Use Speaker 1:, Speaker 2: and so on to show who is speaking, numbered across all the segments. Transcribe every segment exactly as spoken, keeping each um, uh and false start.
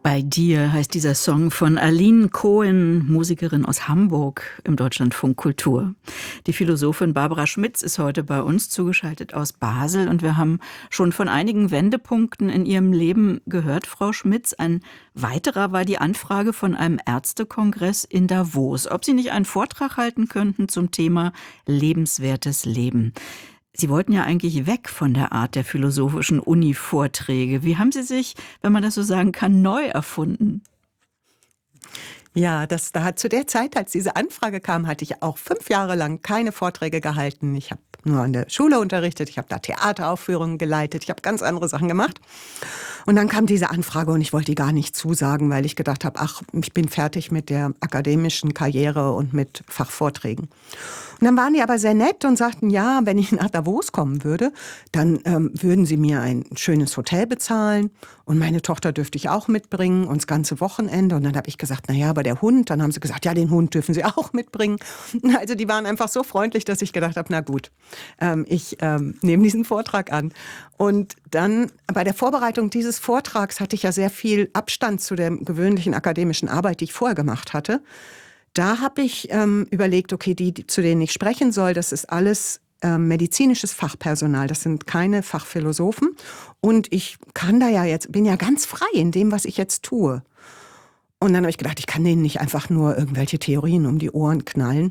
Speaker 1: Bei dir heißt dieser Song von Aline Cohen, Musikerin aus Hamburg im Deutschlandfunk Kultur. Die Philosophin Barbara Schmitz ist heute bei uns zugeschaltet aus Basel und wir haben schon von einigen Wendepunkten in ihrem Leben gehört, Frau Schmitz. Ein weiterer war die Anfrage von einem Ärztekongress in Davos, ob Sie nicht einen Vortrag halten könnten zum Thema lebenswertes Leben. Sie wollten ja eigentlich weg von der Art der philosophischen Uni-Vorträge. Wie haben Sie sich, wenn man das so sagen kann, neu erfunden?
Speaker 2: Ja, das, da hat zu der Zeit, als diese Anfrage kam, hatte ich auch fünf Jahre lang keine Vorträge gehalten. Ich habe nur an der Schule unterrichtet, ich habe da Theateraufführungen geleitet, ich habe ganz andere Sachen gemacht. Und dann kam diese Anfrage und ich wollte die gar nicht zusagen, weil ich gedacht habe, ach, ich bin fertig mit der akademischen Karriere und mit Fachvorträgen. Und dann waren die aber sehr nett und sagten, ja, wenn ich nach Davos kommen würde, dann ähm, würden sie mir ein schönes Hotel bezahlen und meine Tochter dürfte ich auch mitbringen und das ganze Wochenende. Und dann habe ich gesagt, na ja, aber der Hund, dann haben sie gesagt, ja, den Hund dürfen sie auch mitbringen. Also die waren einfach so freundlich, dass ich gedacht habe, na gut, ähm, ich ähm, nehme diesen Vortrag an. Und dann bei der Vorbereitung dieses Vortrags hatte ich ja sehr viel Abstand zu der gewöhnlichen akademischen Arbeit, die ich vorher gemacht hatte. Da habe ich ähm, überlegt, okay, die, die, zu denen ich sprechen soll, das ist alles ähm, medizinisches Fachpersonal, das sind keine Fachphilosophen. Und ich kann da ja jetzt, bin ja ganz frei in dem, was ich jetzt tue. Und dann habe ich gedacht, ich kann denen nicht einfach nur irgendwelche Theorien um die Ohren knallen.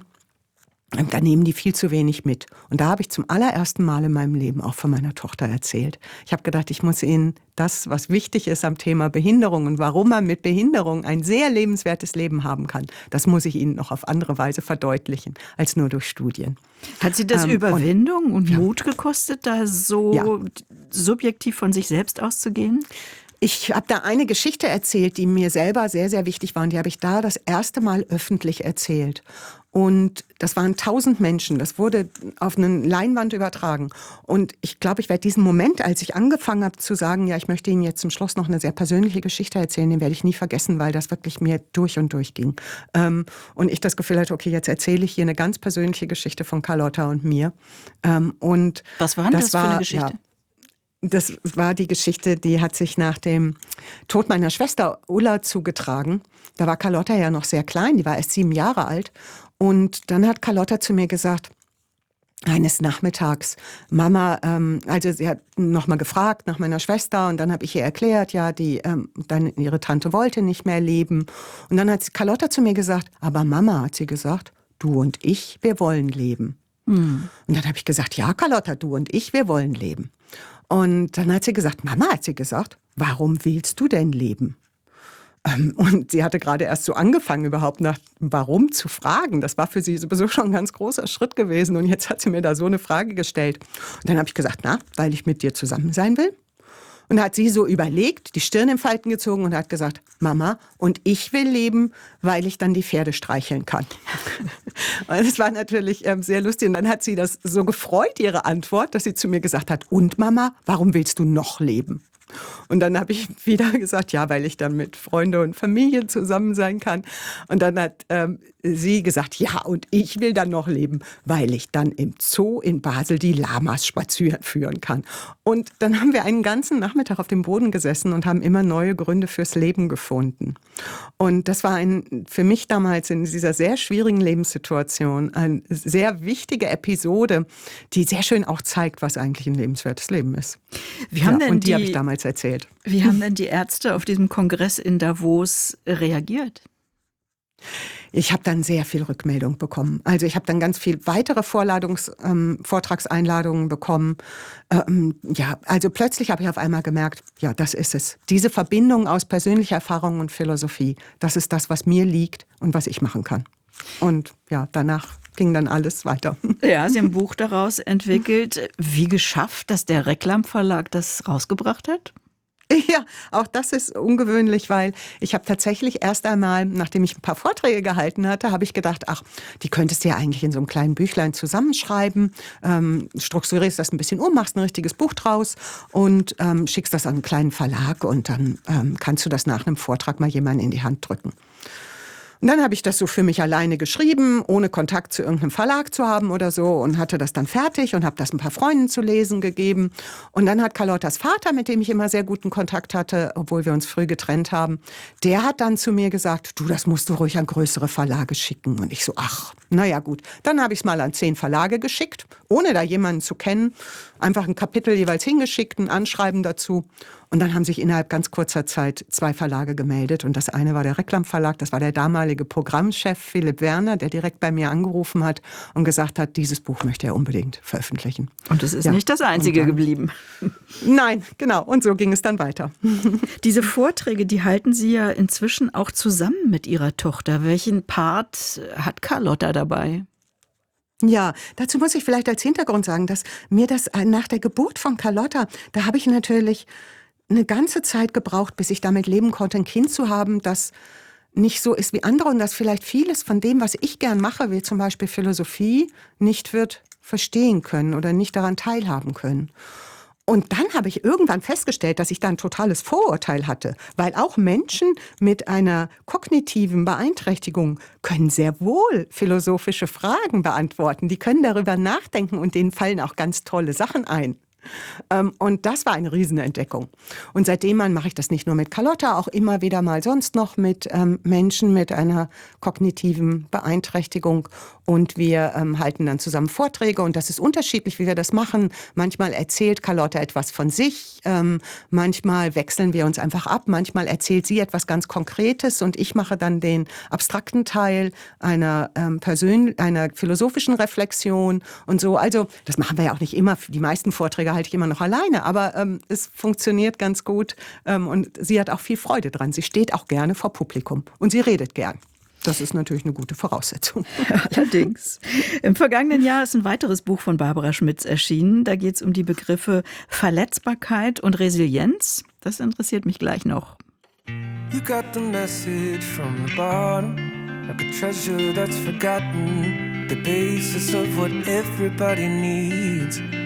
Speaker 2: Da nehmen die viel zu wenig mit. Und da habe ich zum allerersten Mal in meinem Leben auch von meiner Tochter erzählt. Ich habe gedacht, ich muss ihnen das, was wichtig ist am Thema Behinderung und warum man mit Behinderung ein sehr lebenswertes Leben haben kann, das muss ich ihnen noch auf andere Weise verdeutlichen, als nur durch Studien.
Speaker 1: Hat Sie das ähm, Überwindung und, und
Speaker 2: ja.
Speaker 1: Mut gekostet, da so ja. subjektiv von sich selbst auszugehen?
Speaker 2: Ich habe da eine Geschichte erzählt, die mir selber sehr, sehr wichtig war. Und die habe ich da das erste Mal öffentlich erzählt. Und das waren tausend Menschen. Das wurde auf eine Leinwand übertragen. Und ich glaube, ich werde diesen Moment, als ich angefangen habe zu sagen, ja, ich möchte Ihnen jetzt zum Schluss noch eine sehr persönliche Geschichte erzählen, den werde ich nie vergessen, weil das wirklich mir durch und durch ging. Ähm, und ich das Gefühl hatte, okay, jetzt erzähle ich hier eine ganz persönliche Geschichte von Carlotta und mir. Ähm, und
Speaker 1: was war denn das, das
Speaker 2: war,
Speaker 1: für eine Geschichte?
Speaker 2: Ja, das war die Geschichte, die hat sich nach dem Tod meiner Schwester Ulla zugetragen. Da war Carlotta ja noch sehr klein, die war erst sieben Jahre alt. Und dann hat Carlotta zu mir gesagt, eines Nachmittags, Mama, ähm, also sie hat nochmal gefragt nach meiner Schwester und dann habe ich ihr erklärt, ja, die, ähm, dann ihre Tante wollte nicht mehr leben. Und dann hat Carlotta zu mir gesagt, aber Mama, hat sie gesagt, du und ich, wir wollen leben. Hm. Und dann habe ich gesagt, ja, Carlotta, du und ich, wir wollen leben. Und dann hat sie gesagt, Mama, hat sie gesagt, warum willst du denn leben? Und sie hatte gerade erst so angefangen, überhaupt nach warum zu fragen. Das war für sie sowieso schon ein ganz großer Schritt gewesen. Und jetzt hat sie mir da so eine Frage gestellt. Und dann habe ich gesagt, na, weil ich mit dir zusammen sein will. Und da hat sie so überlegt, die Stirn in Falten gezogen und hat gesagt, Mama, und ich will leben, weil ich dann die Pferde streicheln kann. Und das war natürlich ähm, sehr lustig. Und dann hat sie das so gefreut, ihre Antwort, dass sie zu mir gesagt hat, und Mama, warum willst du noch leben? Und dann habe ich wieder gesagt, ja, weil ich dann mit Freunden und Familie zusammen sein kann. Und dann hat ähm, sie gesagt, ja, und ich will dann noch leben, weil ich dann im Zoo in Basel die Lamas spazieren führen kann. Und dann haben wir einen ganzen Nachmittag auf dem Boden gesessen und haben immer neue Gründe fürs Leben gefunden. Und das war ein, für mich damals in dieser sehr schwierigen Lebenssituation eine sehr wichtige Episode, die sehr schön auch zeigt, was eigentlich ein lebenswertes Leben ist.
Speaker 1: Wie haben
Speaker 2: ja,
Speaker 1: denn
Speaker 2: und die,
Speaker 1: die
Speaker 2: habe ich damals erzählt.
Speaker 1: Wie haben denn die Ärzte auf diesem Kongress in Davos reagiert?
Speaker 2: Ich habe dann sehr viel Rückmeldung bekommen. Also ich habe dann ganz viel weitere Vorladungs, ähm, Vortragseinladungen bekommen. Ähm, ja, also plötzlich habe ich auf einmal gemerkt, ja, das ist es. Diese Verbindung aus persönlicher Erfahrung und Philosophie, das ist das, was mir liegt und was ich machen kann. Und ja, danach ging dann alles weiter.
Speaker 1: Ja, Sie haben ein Buch daraus entwickelt. Wie geschafft, dass der Reklam Verlag das rausgebracht hat?
Speaker 2: Ja, auch das ist ungewöhnlich, weil ich habe tatsächlich erst einmal, nachdem ich ein paar Vorträge gehalten hatte, habe ich gedacht, ach, die könntest du ja eigentlich in so einem kleinen Büchlein zusammenschreiben, ähm, strukturierst das ein bisschen um, machst ein richtiges Buch draus und ähm, schickst das an einen kleinen Verlag und dann ähm, kannst du das nach einem Vortrag mal jemandem in die Hand drücken. Und dann habe ich das so für mich alleine geschrieben, ohne Kontakt zu irgendeinem Verlag zu haben oder so und hatte das dann fertig und habe das ein paar Freunden zu lesen gegeben. Und dann hat Carlottas Vater, mit dem ich immer sehr guten Kontakt hatte, obwohl wir uns früh getrennt haben, der hat dann zu mir gesagt, du, das musst du ruhig an größere Verlage schicken. Und ich so, ach, naja gut. Dann habe ich es mal an zehn Verlage geschickt, ohne da jemanden zu kennen. Einfach ein Kapitel jeweils hingeschickt, ein Anschreiben dazu. Und dann haben sich innerhalb ganz kurzer Zeit zwei Verlage gemeldet. Und das eine war der Reklam Verlag, das war der damalige Programmchef Philipp Werner, der direkt bei mir angerufen hat und gesagt hat, dieses Buch möchte er unbedingt veröffentlichen.
Speaker 1: Und es ist
Speaker 2: ja.
Speaker 1: nicht das einzige
Speaker 2: dann,
Speaker 1: geblieben.
Speaker 2: Nein, genau. Und so ging es dann weiter.
Speaker 1: Diese Vorträge, die halten Sie ja inzwischen auch zusammen mit Ihrer Tochter. Welchen Part hat Carlotta dabei?
Speaker 2: Ja, dazu muss ich vielleicht als Hintergrund sagen, dass mir das nach der Geburt von Carlotta, da habe ich natürlich eine ganze Zeit gebraucht, bis ich damit leben konnte, ein Kind zu haben, das nicht so ist wie andere und das vielleicht vieles von dem, was ich gern mache, wie zum Beispiel Philosophie, nicht wird verstehen können oder nicht daran teilhaben können. Und dann habe ich irgendwann festgestellt, dass ich da ein totales Vorurteil hatte, weil auch Menschen mit einer kognitiven Beeinträchtigung können sehr wohl philosophische Fragen beantworten. Die können darüber nachdenken und denen fallen auch ganz tolle Sachen ein. Und das war eine Riesenentdeckung. Und seitdem mache ich das nicht nur mit Carlotta, auch immer wieder mal sonst noch mit ähm, Menschen mit einer kognitiven Beeinträchtigung. Und wir ähm, halten dann zusammen Vorträge und das ist unterschiedlich, wie wir das machen. Manchmal erzählt Carlotta etwas von sich, ähm, manchmal wechseln wir uns einfach ab, manchmal erzählt sie etwas ganz Konkretes und ich mache dann den abstrakten Teil einer, ähm, persön- einer philosophischen Reflexion und so. Also das machen wir ja auch nicht immer, die meisten Vorträge halte ich immer noch alleine, aber ähm, es funktioniert ganz gut ähm, und sie hat auch viel Freude dran. Sie steht auch gerne vor Publikum und sie redet gern. Das ist natürlich eine gute Voraussetzung.
Speaker 1: Allerdings. Im vergangenen Jahr ist ein weiteres Buch von Barbara Schmitz erschienen. Da geht es um die Begriffe Verletzbarkeit und Resilienz. Das interessiert mich gleich noch. You got the message from the bottom, like a treasure that's forgotten, the basis of what everybody needs.